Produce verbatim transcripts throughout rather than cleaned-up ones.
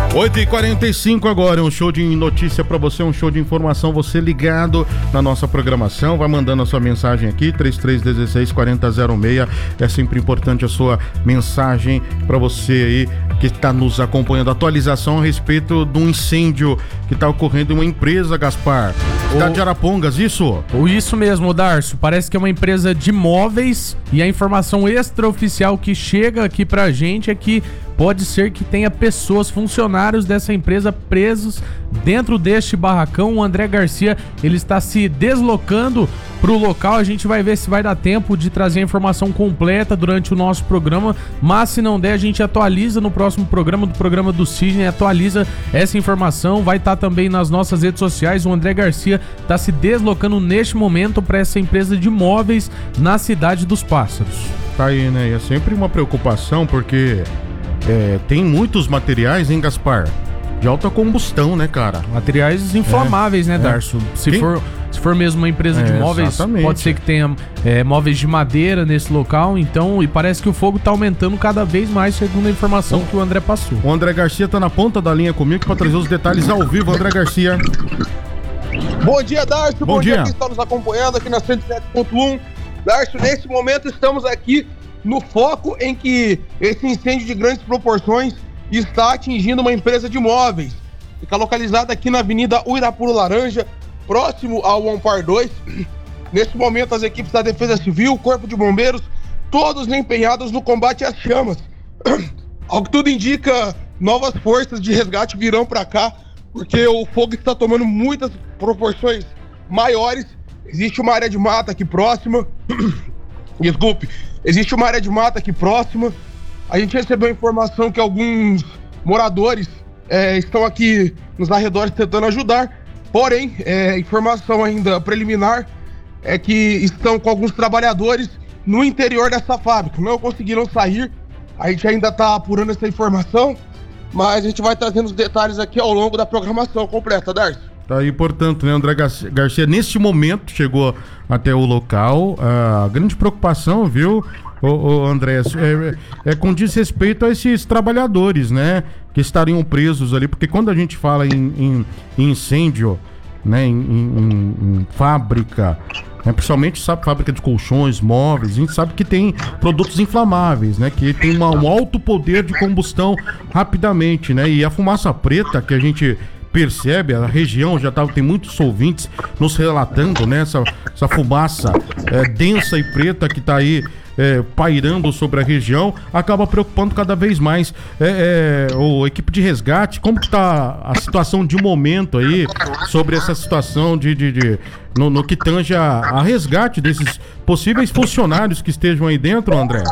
oito e quarenta e cinco agora, um show de notícia pra você, um show de informação, você ligado na nossa programação, vai mandando a sua mensagem aqui, trinta e três, dezesseis, quarenta, zero seis, é sempre importante a sua mensagem pra você aí que está nos acompanhando, atualização a respeito de um incêndio que está ocorrendo em uma empresa, Gaspar, cidade de Arapongas, isso? Isso mesmo, Darcio, parece que é uma empresa de móveis e a informação extraoficial que chega aqui pra gente é que pode ser que tenha pessoas, funcionários dessa empresa presos dentro deste barracão. O André Garcia, ele está se deslocando para o local. A gente vai ver se vai dar tempo de trazer a informação completa durante o nosso programa, mas se não der, a gente atualiza no próximo programa, do programa do Sidney, atualiza essa informação. Vai estar também nas nossas redes sociais. O André Garcia está se deslocando neste momento para essa empresa de móveis na Cidade dos Pássaros. Tá aí, né? E é sempre uma preocupação porque... É, tem muitos materiais, hein, Gaspar? De alta combustão, né, cara? Materiais inflamáveis, é, né, Darcio? É. Se, for, se for mesmo uma empresa é, de móveis, exatamente. Pode ser que tenha é, móveis de madeira nesse local, então, e parece que o fogo tá aumentando cada vez mais, segundo a informação o, que o André passou. O André Garcia tá na ponta da linha comigo para trazer os detalhes ao vivo. André Garcia. Bom dia, Darcio. Bom, Bom dia. dia que está nos acompanhando aqui na cento e sete ponto um. Darcio, nesse momento estamos aqui no foco em que esse incêndio de grandes proporções está atingindo uma empresa de móveis. Fica localizada aqui na Avenida Uirapuru Laranja, próximo ao Ampar dois. Nesse momento, as equipes da Defesa Civil, Corpo de Bombeiros, todos empenhados no combate às chamas. Ao que tudo indica, novas forças de resgate virão para cá, porque o fogo está tomando muitas proporções maiores. Existe uma área de mata aqui próxima. Desculpe. Existe uma área de mata aqui próxima. A gente recebeu a informação que alguns moradores é, estão aqui nos arredores tentando ajudar. Porém, é, informação ainda preliminar é que estão com alguns trabalhadores no interior dessa fábrica. Não conseguiram sair. A gente ainda está apurando essa informação, mas a gente vai trazendo os detalhes aqui ao longo da programação completa, Darcio. Tá aí, portanto, né, André Garcia, neste momento, chegou até o local. A grande preocupação, viu, ô, ô André, é, é com desrespeito a esses trabalhadores, né, que estariam presos ali, porque quando a gente fala em, em, em incêndio, né, em, em, em fábrica, né, principalmente, sabe, fábrica de colchões, móveis, a gente sabe que tem produtos inflamáveis, né, que tem uma, um alto poder de combustão rapidamente, né, e a fumaça preta que a gente percebe, a região já tá, tem muitos ouvintes nos relatando, né, essa, essa fumaça é, densa e preta que tá aí é, pairando sobre a região, acaba preocupando cada vez mais é, é, o equipe de resgate. Como que tá a situação de momento aí sobre essa situação de, de, de no, no que tange a, a resgate desses possíveis funcionários que estejam aí dentro, André?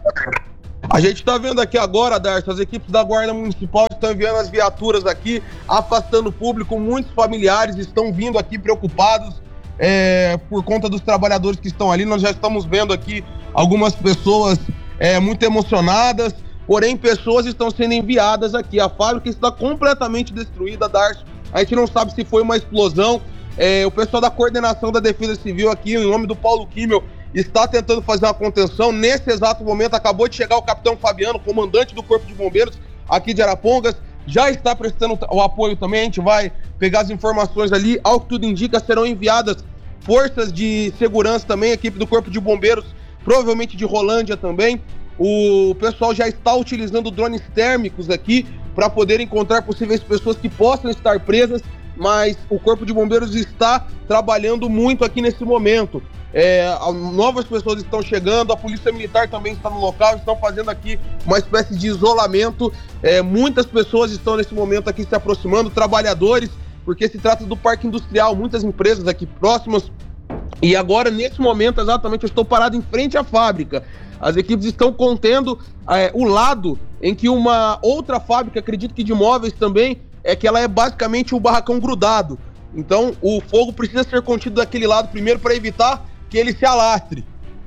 A gente está vendo aqui agora, Darcio, as equipes da Guarda Municipal estão enviando as viaturas aqui, afastando o público. Muitos familiares estão vindo aqui preocupados é, por conta dos trabalhadores que estão ali. Nós já estamos vendo aqui algumas pessoas é, muito emocionadas, porém pessoas estão sendo enviadas aqui. A fábrica está completamente destruída, Darcio. A gente não sabe se foi uma explosão. É, o pessoal da coordenação da Defesa Civil aqui, em nome do Paulo Kimmel, está tentando fazer uma contenção. Nesse exato momento, acabou de chegar o capitão Fabiano, comandante do Corpo de Bombeiros aqui de Arapongas, já está prestando o apoio também. A gente vai pegar as informações ali. Ao que tudo indica, serão enviadas forças de segurança também, equipe do Corpo de Bombeiros, provavelmente de Rolândia também. O pessoal já está utilizando drones térmicos aqui para poder encontrar possíveis pessoas que possam estar presas, mas o Corpo de Bombeiros está trabalhando muito aqui nesse momento. É, novas pessoas estão chegando, a Polícia Militar também está no local, estão fazendo aqui uma espécie de isolamento. É, muitas pessoas estão nesse momento aqui se aproximando, trabalhadores, porque se trata do Parque Industrial, muitas empresas aqui próximas. E agora, nesse momento, exatamente, eu estou parado em frente à fábrica. As equipes estão contendo é, o lado em que uma outra fábrica, acredito que de móveis também, é que ela é basicamente o barracão grudado. Então, o fogo precisa ser contido daquele lado primeiro para evitar que ele se alastre.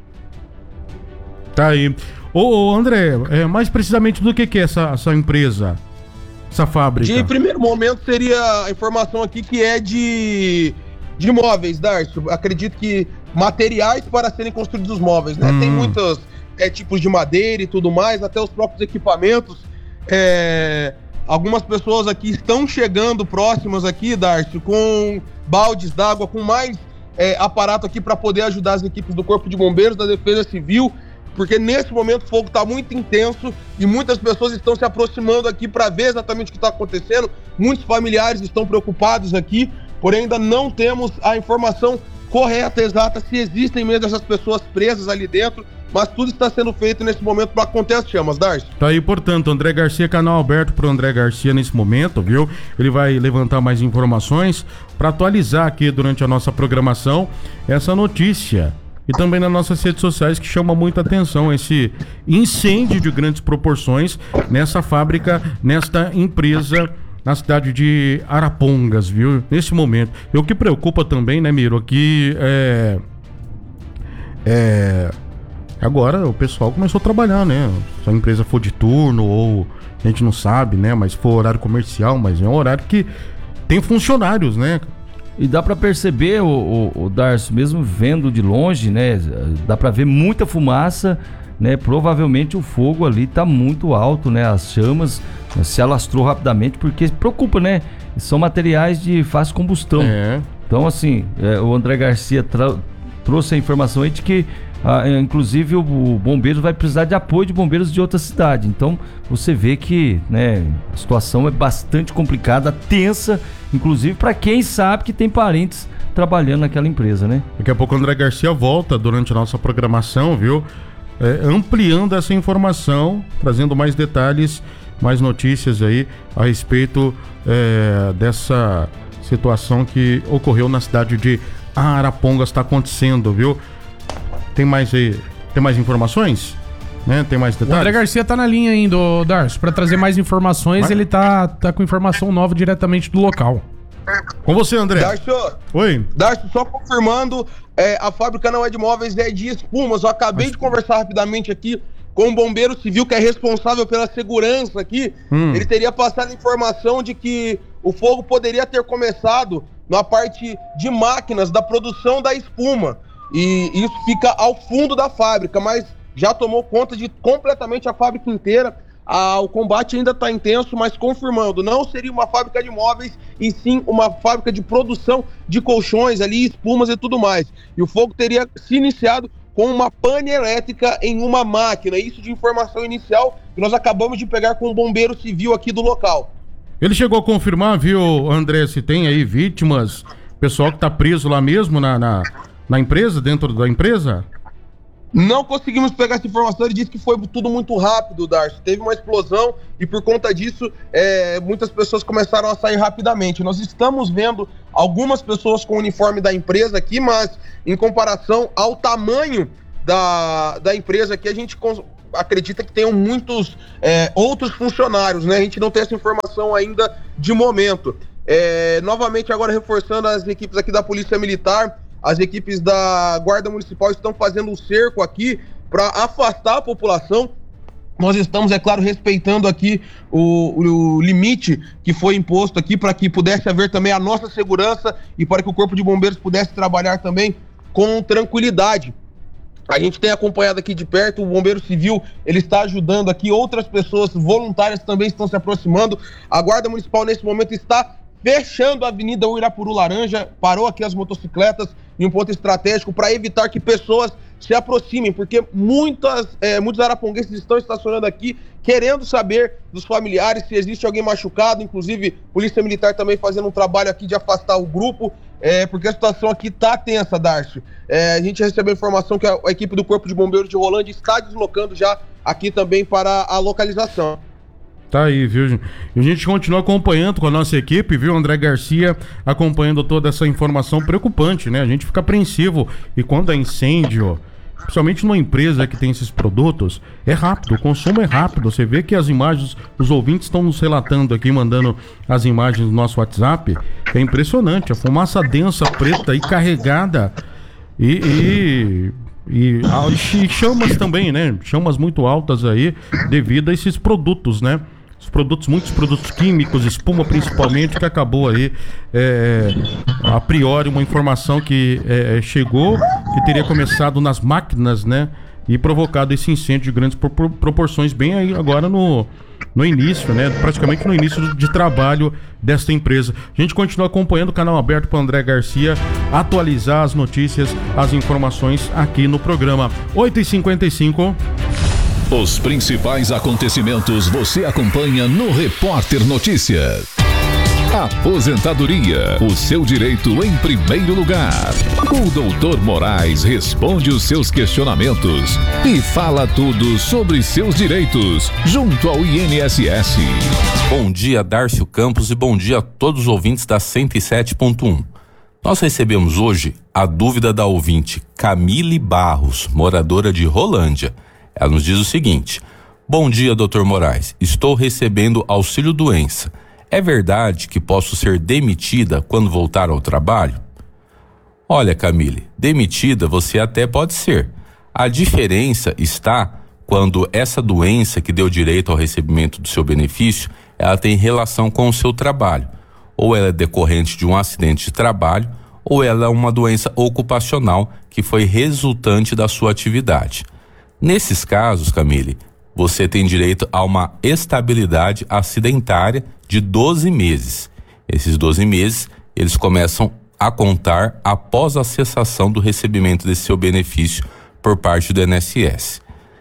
Tá aí. Ô, ô André, é, mais precisamente do que que é essa, essa empresa, essa fábrica? De primeiro momento seria a informação aqui que é de, de móveis, Darcio. Acredito que materiais para serem construídos móveis, né? Hum. Tem muitos é, tipos de madeira e tudo mais, até os próprios equipamentos. É, algumas pessoas aqui estão chegando próximas aqui, Darcio, com baldes d'água, com mais é, aparato aqui para poder ajudar as equipes do Corpo de Bombeiros, da Defesa Civil, porque nesse momento o fogo está muito intenso e muitas pessoas estão se aproximando aqui para ver exatamente o que está acontecendo. Muitos familiares estão preocupados aqui, porém ainda não temos a informação correta, exata, se existem mesmo essas pessoas presas ali dentro, mas tudo está sendo feito nesse momento para conter as chamas, Darcy. Tá aí, portanto, André Garcia, canal aberto pro André Garcia nesse momento, viu? Ele vai levantar mais informações para atualizar aqui durante a nossa programação essa notícia. E também nas nossas redes sociais, que chama muita atenção esse incêndio de grandes proporções nessa fábrica, nesta empresa na cidade de Arapongas, viu? Nesse momento. E o que preocupa também, né, Miro, aqui é... É... Agora o pessoal começou a trabalhar, né? Se a empresa for de turno ou a gente não sabe, né? Mas for horário comercial, mas é um horário que tem funcionários, né? E dá pra perceber, o, o, o Darcio, mesmo vendo de longe, né? Dá pra ver muita fumaça, né? Provavelmente o fogo ali tá muito alto, né? As chamas se alastrou rapidamente, porque preocupa, né? São materiais de fácil combustão. É. Então, assim, é, o André Garcia tra- trouxe a informação aí de que, ah, inclusive, o, o bombeiro vai precisar de apoio de bombeiros de outra cidade. Então, você vê que, né, a situação é bastante complicada, tensa, inclusive para quem sabe que tem parentes trabalhando naquela empresa, né? Daqui a pouco o André Garcia volta durante a nossa programação, viu? É, ampliando essa informação, trazendo mais detalhes, mais notícias aí a respeito é, dessa situação que ocorreu na cidade de Arapongas, está acontecendo, viu? Tem mais aí, tem mais informações? Né? Tem mais detalhes? O André Garcia tá na linha ainda, ô, Darcio, para trazer mais informações. Mas... ele tá, tá com informação nova diretamente do local. Com você, André. Darcio, Oi. Darcio, só confirmando, é, a fábrica não é de móveis, é de espumas. Eu acabei Mas... de conversar rapidamente aqui com o bombeiro civil que é responsável pela segurança aqui. Hum. Ele teria passado a informação de que o fogo poderia ter começado na parte de máquinas da produção da espuma. E isso fica ao fundo da fábrica, mas já tomou conta de completamente a fábrica inteira. Ah, o combate ainda está intenso, mas confirmando, não seria uma fábrica de móveis, e sim uma fábrica de produção de colchões ali, espumas e tudo mais. E o fogo teria se iniciado com uma pane elétrica em uma máquina. Isso de informação inicial que nós acabamos de pegar com o bombeiro civil aqui do local. Ele chegou a confirmar, viu, André, se tem aí vítimas, pessoal que tá preso lá mesmo na, na, na empresa, dentro da empresa? Não conseguimos pegar essa informação, ele disse que foi tudo muito rápido, Darcio. Teve uma explosão e por conta disso, é, muitas pessoas começaram a sair rapidamente. Nós estamos vendo algumas pessoas com o uniforme da empresa aqui, mas em comparação ao tamanho da, da empresa aqui, a gente cons- acredita que tenham muitos é, outros funcionários, né? A gente não tem essa informação ainda de momento. É, novamente agora reforçando as equipes aqui da Polícia Militar, as equipes da Guarda Municipal estão fazendo um cerco aqui para afastar a população. Nós estamos, é claro, respeitando aqui o, o limite que foi imposto aqui para que pudesse haver também a nossa segurança e para que o Corpo de Bombeiros pudesse trabalhar também com tranquilidade. A gente tem acompanhado aqui de perto, o Bombeiro Civil, ele está ajudando aqui, outras pessoas voluntárias também estão se aproximando. A Guarda Municipal nesse momento está fechando a Avenida Uirapuru Laranja, parou aqui as motocicletas em um ponto estratégico para evitar que pessoas se aproximem, porque muitas, é, muitos araponguenses estão estacionando aqui querendo saber dos familiares se existe alguém machucado, inclusive Polícia Militar também fazendo um trabalho aqui de afastar o grupo, é, porque a situação aqui tá tensa, Darcio. É, a gente recebeu informação que a, a equipe do Corpo de Bombeiros de Rolândia está deslocando já aqui também para a localização. Tá aí, viu? E a gente continua acompanhando com a nossa equipe, viu? André Garcia acompanhando toda essa informação preocupante, né? A gente fica apreensivo. E quando é incêndio, principalmente numa empresa que tem esses produtos, é rápido, o consumo é rápido. Você vê que as imagens, os ouvintes estão nos relatando aqui, mandando as imagens do nosso WhatsApp. É impressionante, a fumaça densa, preta e carregada. E... e... E, e chamas também, né? Chamas muito altas aí devido a esses produtos, né? Os produtos, muitos produtos químicos, espuma principalmente, que acabou aí é, a priori uma informação que é, chegou, que teria começado nas máquinas, né? e provocado esse incêndio de grandes pro- proporções bem aí agora no, no início, né? Praticamente no início de trabalho desta empresa. A gente continua acompanhando o canal aberto para André Garcia atualizar as notícias, as informações aqui no programa. oito e cinquenta e cinco. Os principais acontecimentos você acompanha no Repórter Notícias. Aposentadoria, o seu direito em primeiro lugar. O doutor Moraes responde os seus questionamentos e fala tudo sobre seus direitos junto ao I N S S. Bom dia, Dárcio Campos, e bom dia a todos os ouvintes da cento e sete ponto um. Nós recebemos hoje a dúvida da ouvinte Camille Barros, moradora de Rolândia. Ela nos diz o seguinte: bom dia, doutor Moraes, estou recebendo auxílio doença. É verdade que posso ser demitida quando voltar ao trabalho? Olha, Camille, demitida você até pode ser. A diferença está quando essa doença que deu direito ao recebimento do seu benefício, ela tem relação com o seu trabalho. Ou ela é decorrente de um acidente de trabalho, ou ela é uma doença ocupacional que foi resultante da sua atividade. Nesses casos, Camille, você tem direito a uma estabilidade acidentária de doze meses. Esses doze meses, eles começam a contar após a cessação do recebimento desse seu benefício por parte do I N S S.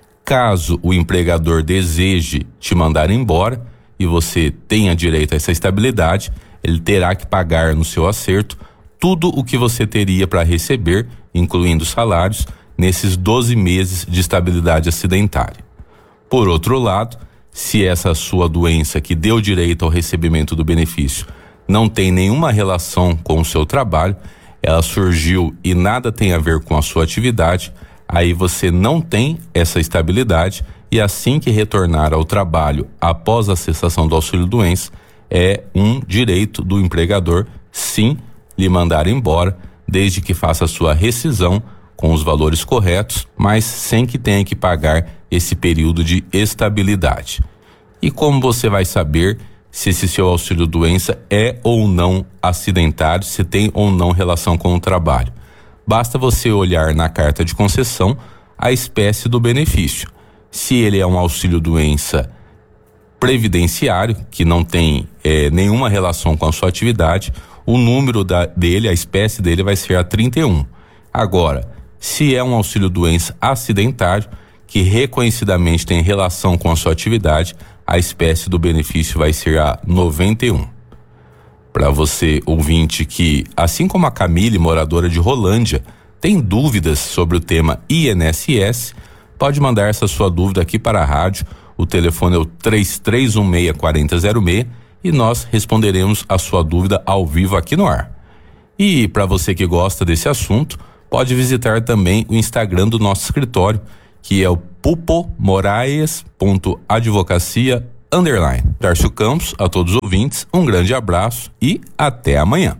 Caso o empregador deseje te mandar embora e você tenha direito a essa estabilidade, ele terá que pagar no seu acerto tudo o que você teria para receber, incluindo salários, nesses doze meses de estabilidade acidentária. Por outro lado, se essa sua doença que deu direito ao recebimento do benefício não tem nenhuma relação com o seu trabalho, ela surgiu e nada tem a ver com a sua atividade, aí você não tem essa estabilidade e assim que retornar ao trabalho após a cessação do auxílio-doença, é um direito do empregador, sim, lhe mandar embora, desde que faça a sua rescisão com os valores corretos, mas sem que tenha que pagar esse período de estabilidade. E como você vai saber se esse seu auxílio-doença é ou não acidentário, se tem ou não relação com o trabalho? Basta você olhar na carta de concessão a espécie do benefício. Se ele é um auxílio-doença previdenciário, que não tem é, nenhuma relação com a sua atividade, o número da, dele, a espécie dele vai ser a trinta e um. Agora, se é um auxílio-doença acidentário, que reconhecidamente tem relação com a sua atividade, a espécie do benefício vai ser a noventa e um. Para você, ouvinte, que, assim como a Camille, moradora de Rolândia, tem dúvidas sobre o tema I N S S, pode mandar essa sua dúvida aqui para a rádio. O telefone é o três três um seis, quatro zero zero seis e nós responderemos a sua dúvida ao vivo aqui no ar. E para você que gosta desse assunto, pode visitar também o Instagram do nosso escritório, que é o pupomoraes.advocacia underline. Dárcio Campos, a todos os ouvintes, um grande abraço e até amanhã.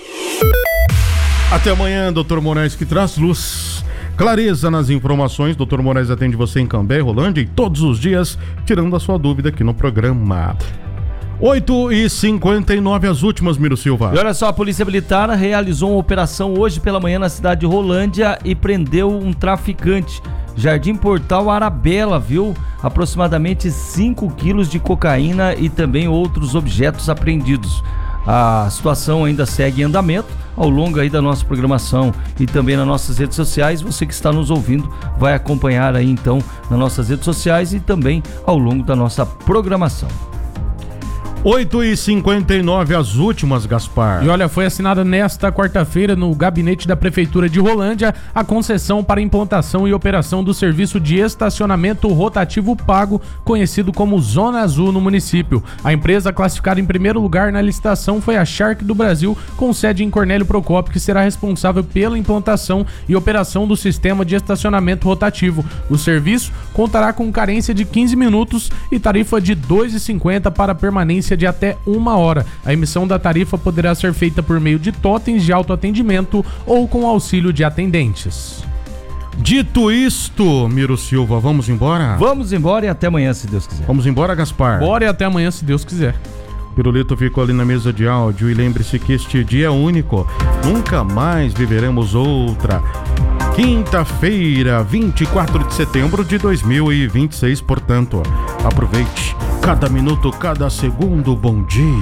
Até amanhã, doutor Moraes, que traz luz, clareza nas informações. doutor Moraes atende você em Cambé, Rolândia, e todos os dias, tirando a sua dúvida aqui no programa. oito e cinquenta e nove, as últimas, Miro Silva. E olha só, a Polícia Militar realizou uma operação hoje pela manhã na cidade de Rolândia e prendeu um traficante. Jardim Portal Arabella, viu? Aproximadamente cinco quilos de cocaína e também outros objetos apreendidos. A situação ainda segue em andamento ao longo aí da nossa programação e também nas nossas redes sociais. Você que está nos ouvindo vai acompanhar aí então nas nossas redes sociais e também ao longo da nossa programação. oito e cinquenta e nove, as últimas, Gaspar. E olha, foi assinada nesta quarta-feira no gabinete da Prefeitura de Rolândia a concessão para implantação e operação do serviço de estacionamento rotativo pago, conhecido como Zona Azul no município. A empresa classificada em primeiro lugar na licitação foi a Shark do Brasil, com sede em Cornélio Procópio, que será responsável pela implantação e operação do sistema de estacionamento rotativo. O serviço contará com carência de quinze minutos e tarifa de dois reais e cinquenta centavos para permanência de até uma hora. A emissão da tarifa poderá ser feita por meio de totens de autoatendimento ou com auxílio de atendentes. Dito isto, Miro Silva, vamos embora? Vamos embora e até amanhã, se Deus quiser. Vamos embora, Gaspar? Bora e até amanhã, se Deus quiser. Pirulito ficou ali na mesa de áudio e lembre-se que este dia é único. Nunca mais viveremos outra. quinta-feira, vinte e quatro de setembro de dois mil e vinte e seis, portanto, aproveite cada minuto, cada segundo. Bom dia.